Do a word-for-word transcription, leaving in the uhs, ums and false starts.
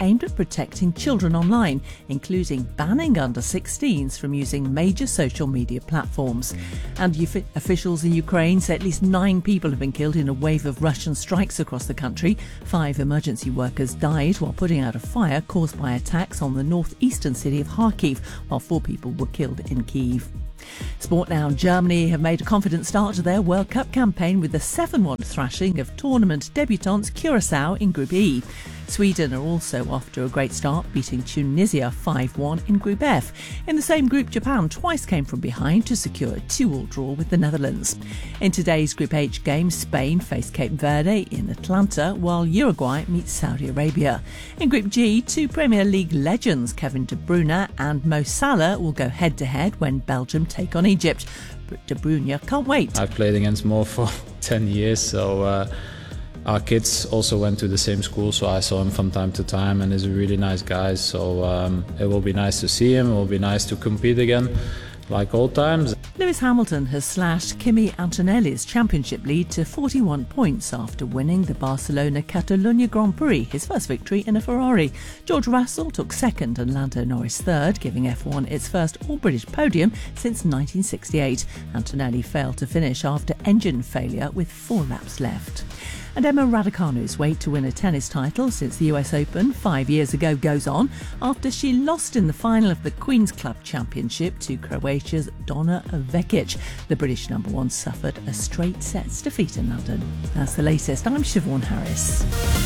aimed at protecting children online, including banning under sixteens from using major social media platforms. And uf- officials in Ukraine say at least nine people have been killed in a wave of Russian strikes across the country. Five emergency workers died while putting out a fire caused by attacks on the northeastern city of Kharkiv, while four people were killed in Kyiv. Sport now. Germany have made a confident start to their World Cup campaign with a seven one thrashing of tournament debutants Curaçao in Group E. Sweden are also off to a great start, beating Tunisia five one in Group F. In the same group, Japan twice came from behind to secure a two all draw with the Netherlands. In today's Group H game, Spain face Cape Verde in Atlanta, while Uruguay meets Saudi Arabia. In Group G, two Premier League legends, Kevin De Bruyne and Mo Salah, will go head-to-head when Belgium take on Egypt. De Bruyne can't wait. I've played against Mo for ten years, so... Uh... Our kids also went to the same school, so I saw him from time to time, and he's a really nice guy. So um, it will be nice to see him. It will be nice to compete again, like old times. Lewis Hamilton has slashed Kimi Antonelli's championship lead to forty-one points after winning the Barcelona-Catalunya Grand Prix, his first victory in a Ferrari. George Russell took second and Lando Norris third, giving F one its first all-British podium since nineteen sixty-eight. Antonelli failed to finish after engine failure with four laps left. And Emma Raducanu's wait to win a tennis title since the U S Open five years ago goes on after she lost in the final of the Queen's Club Championship to Croatia's Donna Vekic. The British number one suffered a straight sets defeat in London. That's the latest. I'm Siobhan Harris.